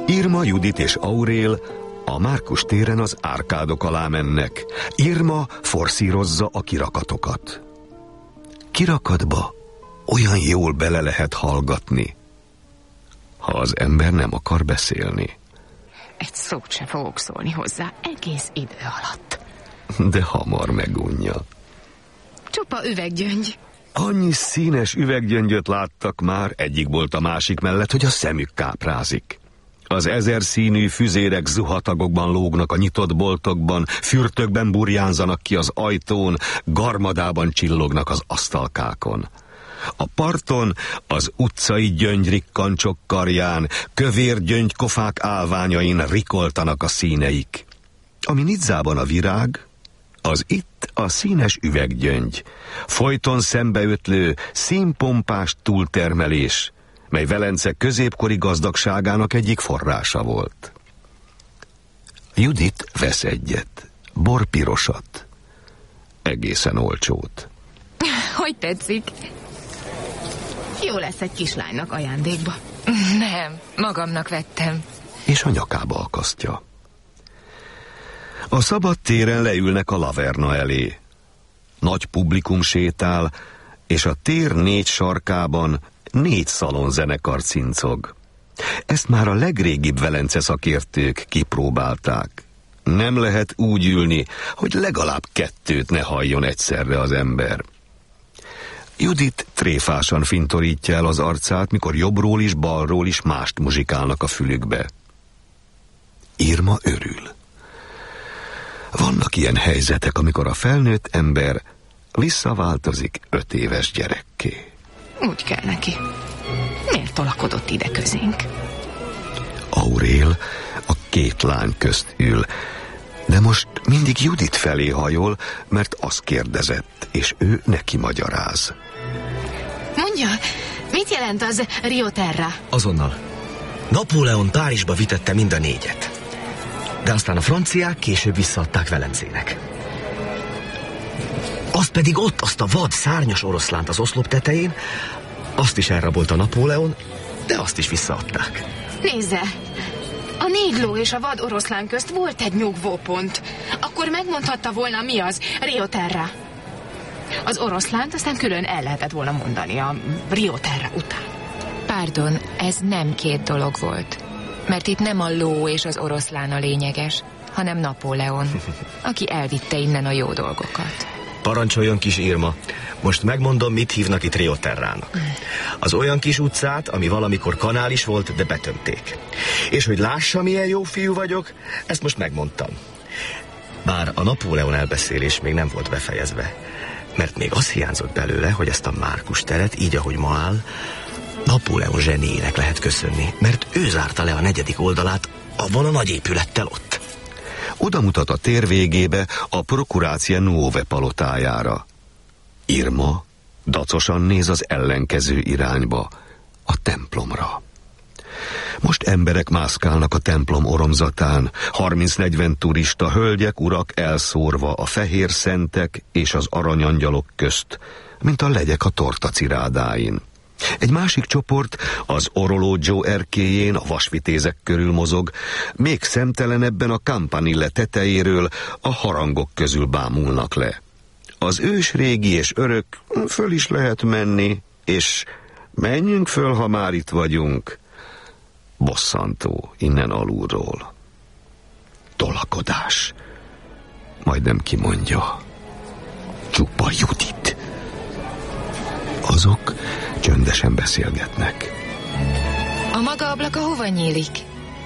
Irma, Judit és Aurél a Márkus téren az árkádok alá mennek. Irma forszírozza a kirakatokat. Kirakatba olyan jól bele lehet hallgatni, ha az ember nem akar beszélni. Egy szót se fogok szólni hozzá egész idő alatt. De hamar megunja. Csupa üveggyöngy. Annyi színes üveggyöngyöt láttak már egyik bolt a másik mellett, hogy a szemük káprázik. Az 1000 színű füzérek zuhatagokban lógnak a nyitott boltokban, fürtökben burjánzanak ki az ajtón, garmadában csillognak az asztalkákon. A parton az utcai gyöngyrikancsok karján, kövér gyöngykofák állványain rikoltanak a színeik. Ami Nizzában a virág, az itt a színes üveggyöngy, folyton szembeötlő, színpompás túltermelés, mely Velence középkori gazdagságának egyik forrása volt. Judit vesz egyet, borpirosat, egészen olcsót. Hogy tetszik? Jó lesz egy kislánynak ajándékba. Nem, magamnak vettem. És a nyakába akasztja. A szabad téren leülnek a laverna elé. Nagy publikum sétál, és a tér 4 sarkában 4 szalonzenekar cincog. Ezt már a legrégibb Velence szakértők kipróbálták. Nem lehet úgy ülni, hogy legalább 2 ne halljon egyszerre az ember. Judit tréfásan fintorítja el az arcát, mikor jobbról is, balról is mást muzsikálnak a fülükbe. Irma örül. Vannak ilyen helyzetek, amikor a felnőtt ember visszaváltozik 5 éves gyerekké. Úgy kell neki. Miért tolakodott ide közénk? Aurél a 2 lány közt ül, de most mindig Judit felé hajol, mert azt kérdezett, és ő neki magyaráz. Mondja, mit jelent az Rio Terra? Azonnal. Napóleon Párizsba vitette mind a 4-et. De aztán a franciák később visszaadták Velencének. Azt pedig ott, azt a vad, szárnyas oroszlánt az oszlop tetején, azt is elrabolta Napóleon, de azt is visszaadták. Nézze! A 4 ló és a vad oroszlán közt volt egy nyugvópont. Akkor megmondhatta volna, mi az Rio Terra. Az oroszlánt aztán külön el lehetett volna mondani a Rio Terra után. Pardon, ez nem 2 dolog volt. Mert itt nem a ló és az oroszlán a lényeges, hanem Napóleon, aki elvitte innen a jó dolgokat. Parancsoljon, kis Irma. Most megmondom, mit hívnak itt Rio Terrának. Az olyan kis utcát, ami valamikor kanál is volt, de betömték. És hogy lássa, milyen jó fiú vagyok, ezt most megmondtam. Bár a Napóleon elbeszélés még nem volt befejezve, mert még az hiányzott belőle, hogy ezt a Márkus teret, így ahogy ma áll, Napóleon zseniének lehet köszönni, mert ő zárta le a 4. oldalát abban a nagy épülettel ott. Oda mutat a tér végébe a Procuratio Nuove palotájára. Irma dacosan néz az ellenkező irányba, a templomra. Most emberek mászkálnak a templom oromzatán, 30-40 turista, hölgyek, urak elszórva a fehér szentek és az aranyangyalok közt, mint a legyek a tortacirádáin. Egy másik csoport az orológyó erkélyén, a vasvitézek körül mozog, még szemtelenebben a Campanile tetejéről a harangok közül bámulnak le. Az ősrégi és örök föl is lehet menni, és menjünk föl, ha már itt vagyunk. Bosszantó innen alulról. Tolakodás. Majdnem kimondja. Csupa Judit. Azok csöndesen beszélgetnek. A maga ablaka hova nyílik?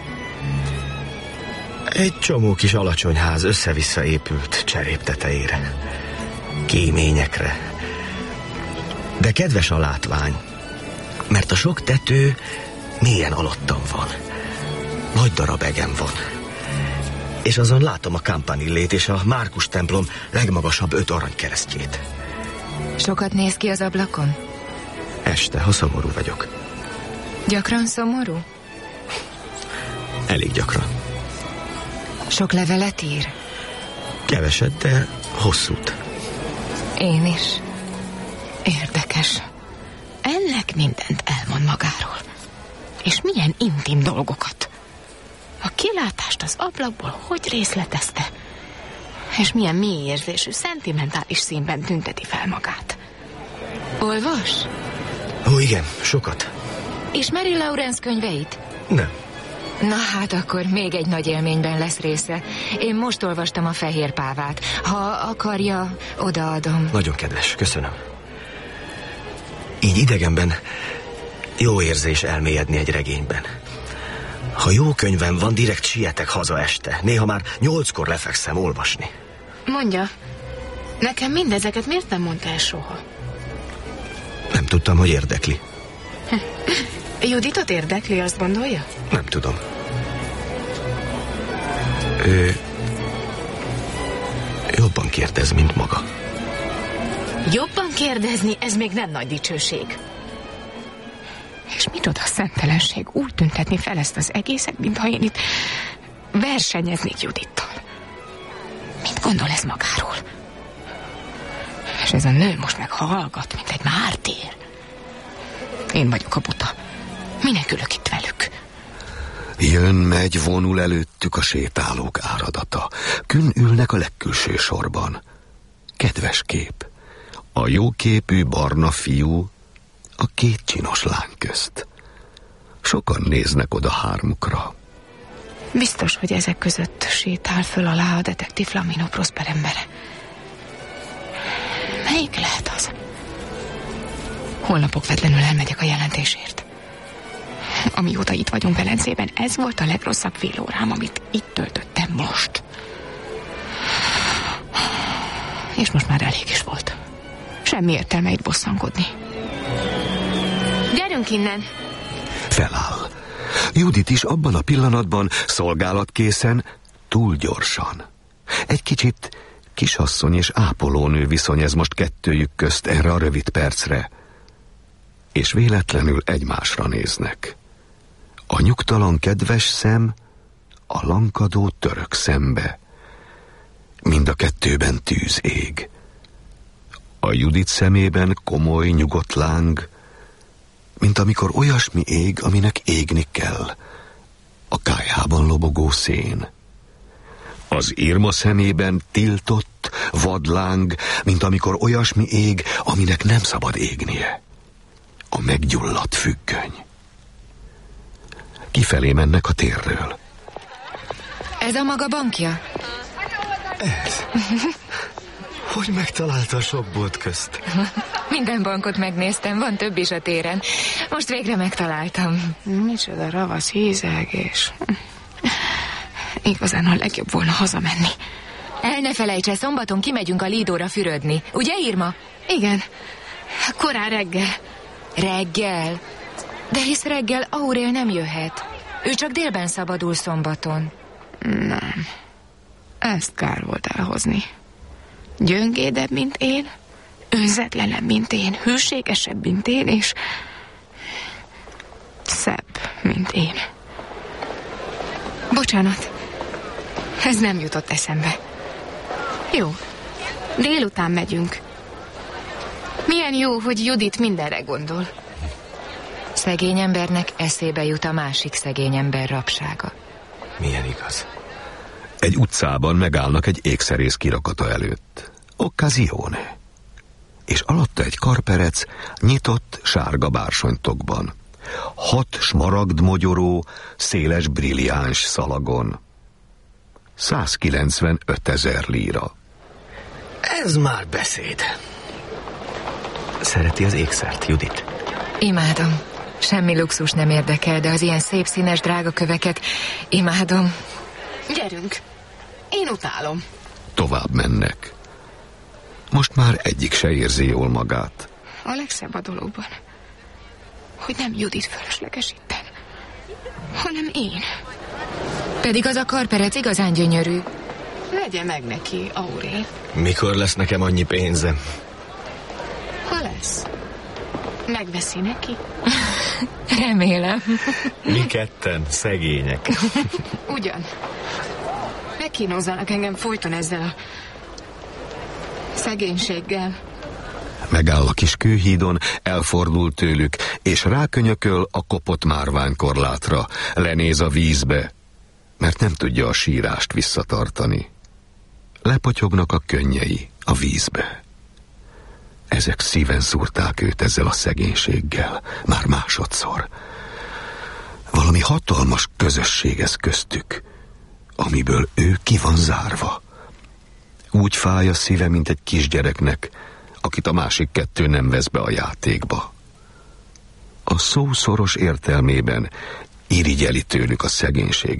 Egy csomó kis alacsony ház össze-vissza épült cserép tetejére. Kéményekre. De kedves a látvány, mert a sok tető mélyen alattam van. Nagy darab egem van. És azon látom a Campanillét és a Márkus templom legmagasabb 5 aranykeresztjét. Sokat néz ki az ablakon? Este, ha szomorú vagyok. Gyakran szomorú? Elég gyakran. Sok levelet ír? Keveset, de hosszút. Én is. Érdekes. Ennek mindent elmond magáról. És milyen intim dolgokat. kilátást az ablakból hogy részletezte, és milyen mély érzésű, szentimentális színben tünteti fel magát. Olvas? Ó, igen, sokat. Ismeri Lawrence könyveit? Nem. Na hát akkor még egy nagy élményben lesz része. Én most olvastam a Fehér Pávát. Ha akarja, odaadom. Nagyon kedves, köszönöm. Így idegenben jó érzés elmélyedni egy regényben. Ha jó könyvem van, direkt sietek haza este. Néha már 8-kor lefekszem olvasni. Mondja, nekem mindezeket miért nem mondta el soha? Nem tudtam, hogy érdekli. Juditot érdekli, azt gondolja? Nem tudom. Ő jobban kérdez, mint maga. Jobban kérdezni, ez még nem nagy dicsőség. És micsoda szentelenség úgy tüntetni fel ezt az egészet, mintha én itt versenyeznék Judittal. Mit gondol ez magáról? És ez a nő most meg hallgat, mint egy mártír. Én vagyok a buta. Minek ülök itt velük? Jön, megy, vonul előttük a sétálók áradata. Künn ülnek a legkülső sorban. Kedves kép. A jóképű barna fiú a két csinos lány közt. Sokan néznek oda hármukra. Biztos, hogy ezek között sétál föl alá a detektív Flamino Prosper embere. Melyik lehet az? Holnap okvetlenül elmegyek a jelentésért. Amióta itt vagyunk Velencében, ez volt a legrosszabb fél órám, amit itt töltöttem most. És most már elég is volt. Semmi értelme itt bosszankodni. Gyerünk innen! Feláll. Judit is abban a pillanatban szolgálatkészen, túl gyorsan. Egy kicsit kisasszony és ápolónő viszony ez most kettőjük közt erre a rövid percre. És véletlenül egymásra néznek. A nyugtalan kedves szem a lankadó török szembe. Mind a kettőben tűz ég. A Judit szemében komoly, nyugodt láng, mint amikor olyasmi ég, aminek égni kell. A kályhában lobogó szén. Az Irma szemében tiltott, vadláng, mint amikor olyasmi ég, aminek nem szabad égnie. A meggyulladt függöny. Kifelé mennek a térről. Ez a maga bankja? Ez? Hogy megtalálta a sok bolt közt? Minden bankot megnéztem, van több is a téren. Most végre megtaláltam. Micsoda ravasz hízelgés. Igazán a legjobb volna hazamenni. El ne felejtse, szombaton kimegyünk a Lidóra fürödni. Ugye, Irma? Igen, korán reggel. Reggel? De hisz reggel Aurél nem jöhet. Ő csak délben szabadul szombaton. Nem. Ezt kár volt elhozni. Gyöngédebb, mint én, önzetlenebb, mint én, hűségesebb, mint én, és szebb, mint én. Bocsánat, ez nem jutott eszembe. Jó, délután megyünk. Milyen jó, hogy Judit mindenre gondol. Szegény embernek eszébe jut a másik szegény ember rabsága. Milyen igaz. Egy utcában megállnak egy ékszerész kirakata előtt. Occazione. És alatta egy karperec nyitott sárga bársonytokban. 6 smaragd mogyoró, széles brilliáns szalagon. 195 000 líra. Ez már beszéd. Szereti az ékszert, Judit? Imádom. Semmi luxus nem érdekel, de az ilyen szép színes drága köveket imádom. Gyerünk! Én utálom. Tovább mennek. Most már egyik se érzi jól magát. A legszebb a dologban, hogy nem Judit fölösleges itten, hanem én. Pedig az a karperec igazán gyönyörű. Legyen meg neki, Aurél. Mikor lesz nekem annyi pénzem? Ha lesz. Megveszi neki? Remélem. Mi ketten szegények. Ugyan. Megkínozzanak engem folyton ezzel a szegénységgel. Megáll a kis kőhídon, elfordul tőlük, és rákönyököl a kopott márványkorlátra. Lenéz a vízbe. mert nem tudja a sírást visszatartani. Lepotyognak a könnyei a vízbe. Ezek szíven szúrták őt ezzel a szegénységgel, már másodszor. Valami hatalmas közösség ez köztük, amiből ő ki van zárva. Úgy fáj a szíve, mint egy kisgyereknek, akit a másik kettő nem vesz be a játékba. A szó szoros értelmében irigyeli tőlük a szegénység